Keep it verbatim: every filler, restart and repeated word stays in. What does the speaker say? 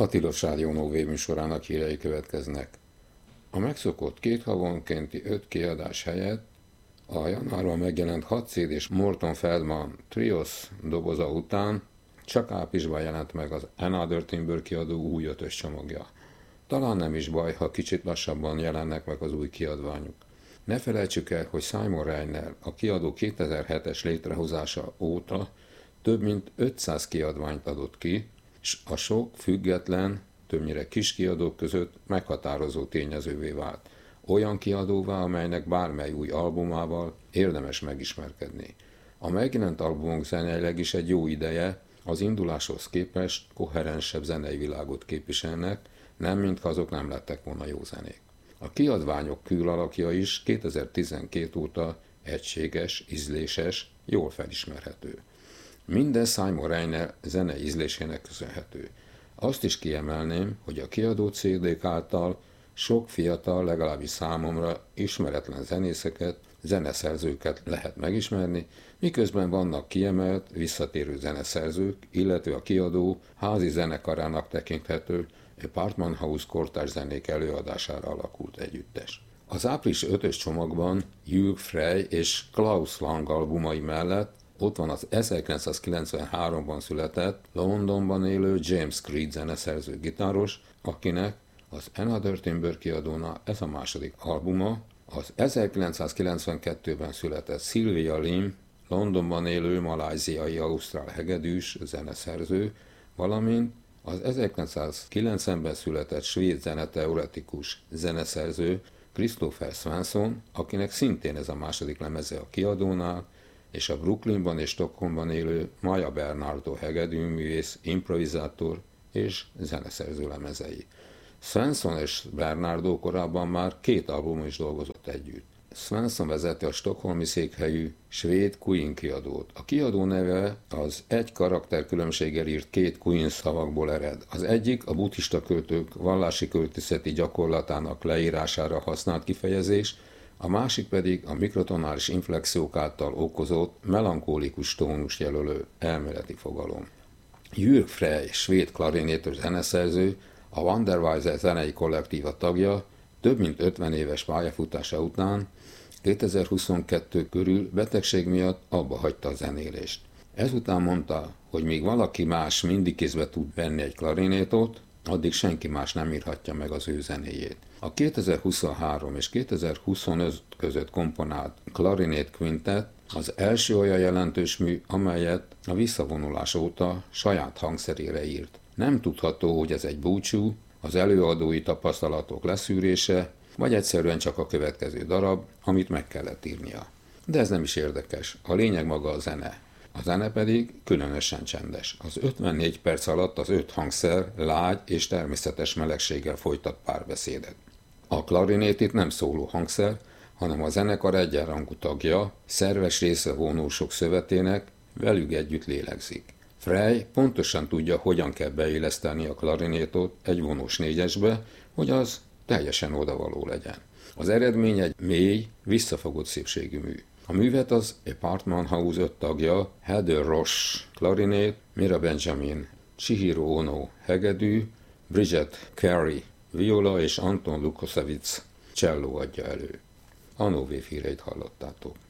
A Tilos Rádió Nové műsorának hírei következnek. A megszokott két havonkénti öt kiadás helyett a januárban megjelent hat cé dés Morton Feldman Trios doboza után csak áprilisban jelent meg az Another Timber kiadó új ötös csomagja. Talán nem is baj, ha kicsit lassabban jelennek meg az új kiadványuk. Ne felejtsük el, hogy Simon Reiner a kiadó kétezer-hetes létrehozása óta több mint ötszáz kiadványt adott ki, és a sok független, többnyire kis kiadók között meghatározó tényezővé vált. Olyan kiadóvá, amelynek bármely új albumával érdemes megismerkedni. A megjelent albumok zeneileg is egy jó ideje, az induláshoz képest koherensebb zenei világot képviselnek, nem mintha azok nem lettek volna jó zenék. A kiadványok külalakja is kétezer-tizenkét óta egységes, ízléses, jól felismerhető. Minden Simon Reiner zenei ízlésének köszönhető. Azt is kiemelném, hogy a kiadó cé dék által sok fiatal, legalábbis számomra ismeretlen zenészeket, zeneszerzőket lehet megismerni, miközben vannak kiemelt, visszatérő zeneszerzők, illetve a kiadó házi zenekarának tekinthető Apartment House kortárs zenék előadására alakult együttes. Az április ötös csomagban Jürg Frey és Klaus Lang albumai mellett ott van az ezerkilencszázkilencvenháromban született, Londonban élő James Creed zeneszerző gitáros, akinek az Another Timber kiadóna ez a második albuma, az ezerkilencszázkilencvenkettőben született Sylvia Lim, Londonban élő malajziai ausztrál hegedűs zeneszerző, valamint az ezerkilencszázkilencvenben született svéd zeneteoretikus zeneszerző Christopher Svensson, akinek szintén ez a második lemeze a kiadónál, és a Brooklynban és Stockholmban élő Maja Bernardo hegedűművész, improvizátor és zeneszerző lemezei. Svensson és Bernardo korábban már két albumon is dolgozott együtt. Svensson vezette a stockholmi székhelyű svéd Queen kiadót. A kiadó neve az egy karakter különbséggel írt két Queen szavakból ered. Az egyik a buddhista költők vallási költészeti gyakorlatának leírására használt kifejezés, a másik pedig a mikrotonális inflexiók által okozott melankólikus tónust jelölő elméleti fogalom. Jürg Frey, svéd klarinétos zeneszerző, a Wanderweiser zenei kollektíva tagja, több mint ötven éves pályafutása után kétezer-huszonkettő körül betegség miatt abba hagyta a zenélést. Ezután mondta, hogy míg valaki más mindig kézbe tud venni egy klarinétot, addig senki más nem írhatja meg az ő zenéjét. A kétezer-huszonhárom és kétezer-huszonöt között komponált Clarinet Quintet az első olyan jelentős mű, amelyet a visszavonulás óta saját hangszerére írt. Nem tudható, hogy ez egy búcsú, az előadói tapasztalatok leszűrése, vagy egyszerűen csak a következő darab, amit meg kellett írnia. De ez nem is érdekes, a lényeg maga a zene. A zene pedig különösen csendes. Az ötvennégy perc alatt az öt hangszer lágy és természetes melegséggel folytat párbeszédet. A klarinét itt nem szóló hangszer, hanem a zenekar egyenrangú tagja, szerves része vonósok szövetének, velük együtt lélegzik. Frey pontosan tudja, hogyan kell beilleszteni a klarinétot egy vonós négyesbe, hogy az teljesen odavaló legyen. Az eredmény egy mély, visszafogott szépségű mű. A művet az Apartment House öt tagja, Heather Roche klarinét, Mira Benjamin, Chihiro Ono hegedű, Bridget Carey viola és Anton Lukosevich cselló adja elő. A Nové híreit hallottátok.